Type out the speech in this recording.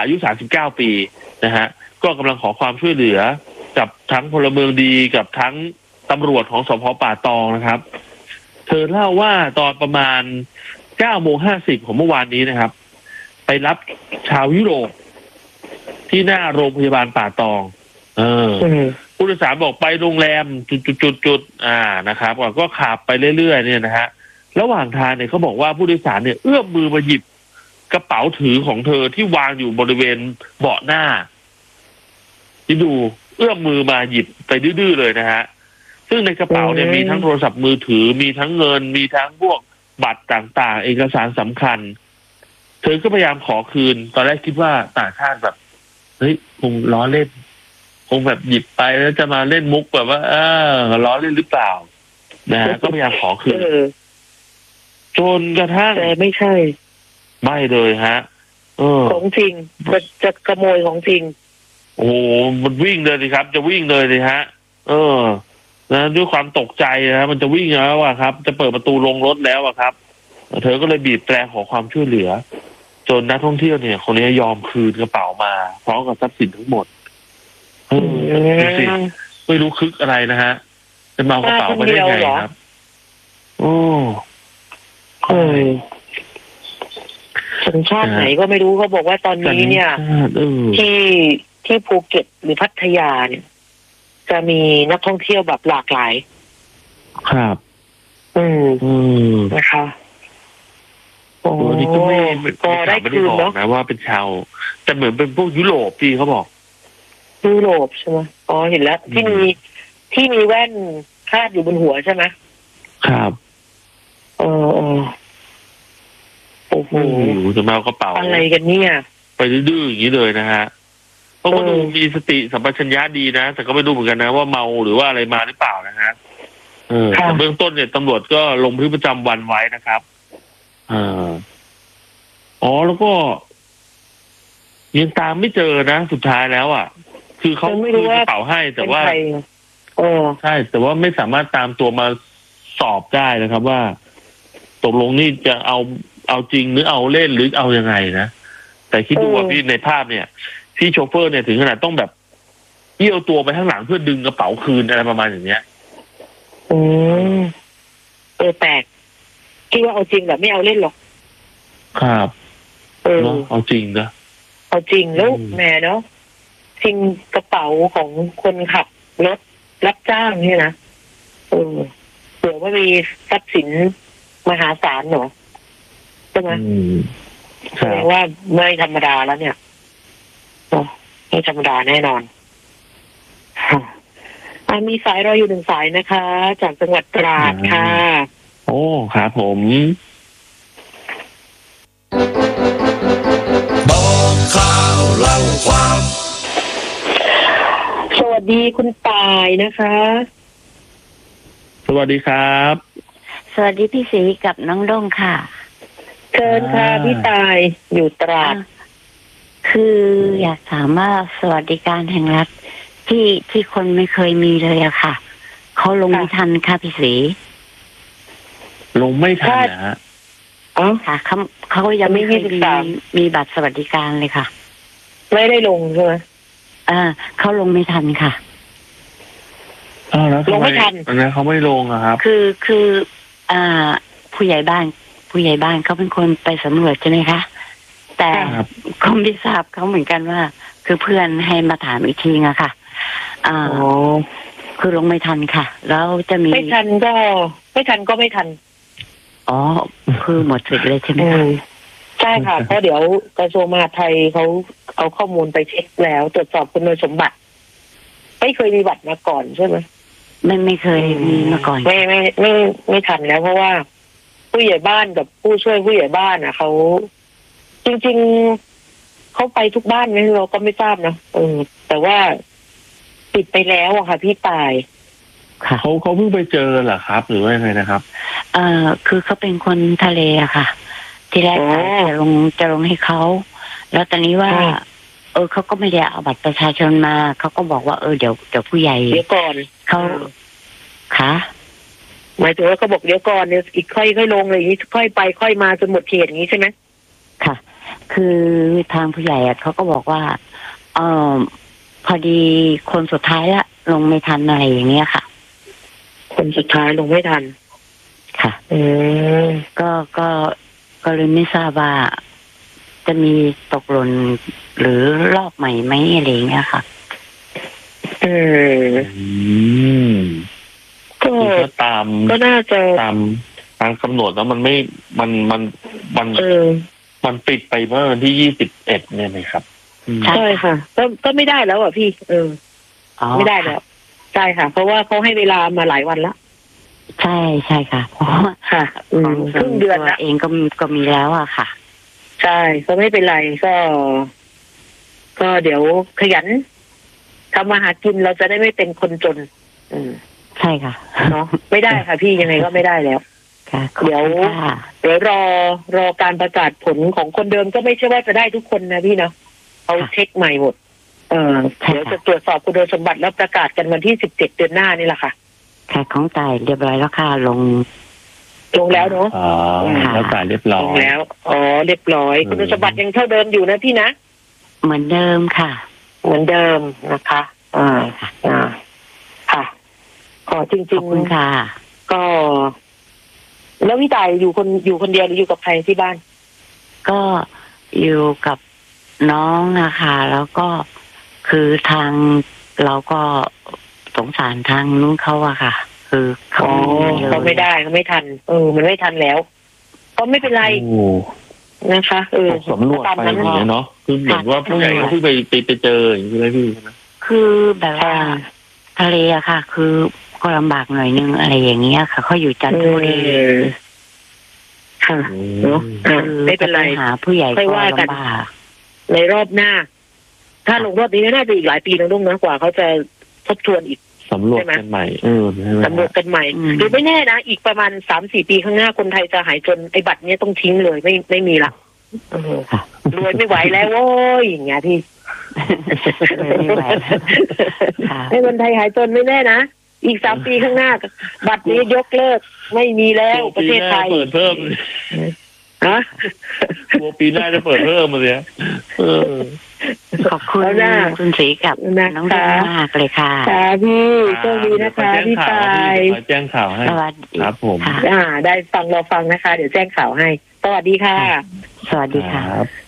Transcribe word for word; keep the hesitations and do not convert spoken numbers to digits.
อายุสามสิบเก้าปีนะฮะก็กำลังขอความช่วยเหลือกับทั้งพลเมืองดีกับทั้งตำรวจของสภ.ป่าตองนะครับเธอเล่าว่าตอนประมาณเก้าโมงห้าสิบของเมื่อวานนี้นะครับไปรับชาวยุโรปที่หน้าโรงพยาบาลป่าตองเออผู้โดยสารบอกไปโรงแรมจุดๆๆอ่านะครับก็ขับไปเรื่อยๆเนี่ยนะฮะระหว่างทางเนี่ยเขาบอกว่าผู้โดยสารเนี่ยเอื้อมมือมาหยิบกระเป๋าถือของเธอที่วางอยู่บริเวณเบาะหน้าที่ดูเอื้อมมือมาหยิบไปดื้อๆเลยนะฮะซึ่งในกระเป๋าเนี่ยมีทั้งโทรศัพท์มือถือมีทั้งเงินมีทั้งพวกบัตรต่างๆเอกสารสำคัญเธอก็พยายามขอคืนตอนแรกคิดว่าต่างชาติแบบเฮ้ยคงล้อเล่นคงแบบหยิบไปแล้วจะมาเล่นมุกแบบว่าเออล้อเล่นหรือเปล่านะฮะก็พยายามขอคืนจนกระทั่งแต่ไม่ใช่ไม่เลยฮะเออของจริงจะจะขโมยของจริงโอ้โหมันวิ่งเลยสิครับจะวิ่งเลยสิฮะเออนะด้วยความตกใจนะมันจะวิ่งแล้วอะครับจะเปิดประตูลงรถแล้วอะครับเธอก็เลยบีบแตรขอความช่วยเหลือจนนักท่องเที่ยวเนี่ยคนนี้ยอมคืนกระเป๋ามาพร้อมกับทรัพย์สินทั้งหมดเออดูสิไม่รู้คึกอะไรนะฮะจะมาเอากระเป๋าไปได้ไงครับโอ้เออสัญชาติไหนก็ไม่รู้เขาบอกว่าตอนนี้เนี่ยที่ที่ภูเก็ตหรือพัทยาเนี่ยจะมีนักท่องเที่ยวแบบหลากหลายครับอืมอืมนะคะโอ้นี่ก็ไม่ก็ได้คืนเนาะนะว่าเป็นชาวแต่เหมือนเป็นพวกยุโรปที่เขาบอกยุโรปใช่ไหมอ๋อเห็นแล้วที่มีที่มีแว่นคาดอยู่บนหัวใช่ไหมครับเออโอ้โหจะมาเอากระเป๋าอะไรกันเนี่ยไปดื้อๆอย่างนี้เลยนะฮะเขาก็ดูมีสติสัมปชัญญะดีนะแต่ก็ไม่รู้เหมือนกันนะว่าเมาหรือว่าอะไรมาหรือเปล่านะฮะเออแต่เบื้องต้นเนี่ยตำรวจก็ลงบันทึกประจำวันไว้นะครับอ่าอ๋อแล้วก็ยังตามไม่เจอนะสุดท้ายแล้วอ่ะคือเขาคืนกระเป๋าให้แต่ว่าโอ้ใช่แต่ว่าไม่สามารถตามตัวมาสอบได้นะครับว่าตกลงนี่จะเอาเอาจริงหรือเอาเล่นหรือเอายังไงนะแต่คิดดูว่าพี่ในภาพเนี่ยพี่โชเฟอร์เนี่ยถึงขนาดต้องแบบเอี้ยวตัวไปข้างหลังเพื่อดึงกระเป๋าคืนอะไรประมาณอย่างเนี้ยอืมเออแปลกคิดว่าเอาจริงแบบไม่เอาเล่นหรอกครับเออเอาจริงนะเอาจริงแล้วแหมเนาะจริงกระเป๋าของคนขับรถรับจ้างเนี่ยนะเออเผื่อว่ามีทรัพย์สินมหาศาลเหรอใช่ไหมแสดงว่าไม่ธรรมดาแล้วเนี่ยไม่ธรรมดาแน่นอนมีสายรออยู่หนึ่งสายนะคะ จากจังหวัดตราดค่ะโอ้ครับผมบอกข่าวเล่าความสวัสดีคุณตายนะคะสวัสดีครับสวัสดีพี่ศรีกับน้องด้งค่ะเชิญค่ะพี่ตายอยู่ตราดคืออยากถามว่าสวัสดิการแห่งรัฐที่ที่คนไม่เคยมีเลยอะค่ะเขาลงไม่ทันค่ะพี่ศรีลงไม่ทันนะฮะอ๋อค่ะเขาเขายังไม่เคยมีมีบัตรสวัสดิการเลยค่ะไม่ได้ลงใช่ไหมอ่าเขาลงไม่ทันค่ะอ้าวแล้วลงไม่ทันอันนั้นเขาไม่ลงอะครับคือคืออ่าผู้ใหญ่บ้านผู้ใหญ่บ้านเขาเป็นคนไปสำรวจใช่ไหมคะแต่ก็ไม่ทราบเขาเหมือนกันว่าคือเพื่อนให้มาถามอีกทีอะค่ะอ่าคือลงไม่ทันค่ะแล้วจะมีไม่ทันก็ไม่ทันก็ไม่ทันอ๋อคือหมดสิทธิ์เลยใช่ไหมคะใช่ค่ะเพราะเดี๋ยวกระทรวงมหาดไทยเขาเอาข้อมูลไปเช็คแล้วตรวจสอบคุณสมบัติไม่เคยมีบัตรมาก่อนใช่ไหมไม่ไม่เคยมีมาก่อนไม่ไม่ไม่ไม่ทันแล้วเพราะว่าผู้ใหญ่บ้านกับผู้ช่วยผู้ใหญ่บ้านอ่ะเขาจริงๆเขาไปทุกบ้านไหมเราก็ไม่ทราบนะเออแต่ว่าปิดไปแล้วอะค่ะพี่ตายค่ะเขาเขาเพิ่งไปเจอเหรอครับหรือว่ายังไงนะครับเอ่อคือเขาเป็นคนทะเลอะค่ะที่แรกจะลงจะลงให้เขาแล้วตอนนี้ว่าเออเขาก็ไม่ได้เอาบัตรประชาชนมาเขาก็บอกว่าเออเดี๋ยวเดี๋ยวผู้ใหญ่เดี๋ยวก่อนเขาค่ะหมายถึงว่าเขาบอกเดี๋ยวก่อนเนี่ยอีกค่อยค่อยลงอะไรอย่างนี้ค่อยไปค่อยมาจนหมดเขตอย่างนี้ใช่ไหมค่ะ คือทางผู้ใหญ่อะเขาก็บอกว่าเออพอดีคนสุดท้ายละลงไม่ทันอะไรอย่างเงี้ยค่ะคนสุดท้ายลงไม่ทันค่ะอืมก็ก็ก็เลยไม่ทราบว่าจะมีตกหล่นหรือรอบใหม่ไหมอะไรอย่างเงี้ยค่ะอืมอืมก็คือถ้าตามก็น่าจะตามตามกำหนดแล้วมันไม่มันมันมันเออมันปิดไปเมื่อวันที่ยี่สิบเอ็ดเนี่ยนะครับอืมใช่ใช่ค่ะ ก็ก็ไม่ได้แล้วอ่ะพี่ เอออ๋อไม่ได้แล้ว ใช่ค่ะ เพราะว่าเขาให้เวลามาหลายวันละใช่ใช่ค่ะเพราะว่าค่ะ อืขอมงครึ่งเดือนตัวละเองก็มีก็มีแล้วอะค่ะใช่ก็ไม่เป็นไรก็ ก็เดี๋ยวขยันทำมาหากินเราจะได้ไม่เป็นคนจน อืมใช่ค่ะเนาะไม่ได้ค่ะพี่ยังไงก็ไม่ได้แล้วค่ะขอบเดี๋ยวคุณค่ะเดี๋ยวรอรอการประกาศผลของคนเดิมก็ไม่ใช่ว่าจะได้ทุกคนนะพี่เนาะเขาเช็คใหม่หมด เออเดี๋ยวจะตรวจสอบคุณสมบัติแล้วประกาศกันวันที่สิบเจ็ดเดือนหน้านี่แหละค่ะค่ะของจ่ายเรียบร้อยแล้วค่ะลงลงแล้วเนาะอ๋อแล้วจ่ายเรียบร้อลยงแล้วอ๋อเรียบร้อยอืมคุณสมบัติยังเท่าเดิมอยู่นะพี่นะเหมือนเดิมค่ะเหมือนเดิมนะคะอ่าค่ะอ่าค่ะขอจขริอง บคุณค่ะๆก็ แล้วพี่ตายอยู่คนอยู่คนเดียวหรืออยู่กับใครที่บ้านก็อยู่กับน้องอะค่ะแล้วก็คือทางเราก็สงสารทางนู้นเขาอะค่ะ คือเขาอ๋อเลยเขาไม่ได้เขาไม่ทัน เออ มันไม่ทันแล้ว ก็ไม่เป็นไรโอ้นะคะ เออสำรวจตามไปนั้นอย่างเงี้ยเนาะคือเหมือนว่าผู้ใหญ่ก็เพิ่งไปไปไปเจออย่างนี้เลยพี่ใช่ไหมคือแบบว่าทะเลอะค่ะ คือก็ลำบากหน่อยนึงอะไรอย่างเงี้ยค่ะเขาอยู่จันทบุรีเออค่ะเนาะอ่ะคือไม่เป็นไรจะหาผู้ใหญ่ค่อยก็ว่ากันลำบากในรอบหน้า ถ้าลงรอบนี้น่าจะอีกหลายปีนะลุงนะกว่าเขาจะทบทวนอีกสำรวจกันใหม่เออใช่ไหมสำรวจกันใหม่ หรือไม่แน่นะ อีกประมาณสามสี่ปีข้างหน้าคนไทยจะหายจนไอ้บัตรเนี้ยต้องทิ้งเลยไม่ไม่มีละเออรวยไม่ไหวแล้วโว้ยอย่างเงี้ยพี่ไม่ไหวค่ะให้คนไทยหายจนไม่แน่นะ อีกสามปีข้างหน้า บัตรนี้ยกเลิกไม่มีแล้วประเทศไทยเปิดเพิ่มฮะกลัวปีหน้าจะเปิดเพิ่มมาเลยเออขอบคุณเอาหน้าคุณศรีกับนะคะน้องดาวมากเลยค่ะค่ะพี่โชคดีนะคะพี่ตายขอแจ้งข่าวให้สวัสดีครับผมค่ะอ่า ได้ฟังรอฟังนะคะ เดี๋ยวแจ้งข่าวให้ สวัสดีค่ะสวัสดีค่ะครับ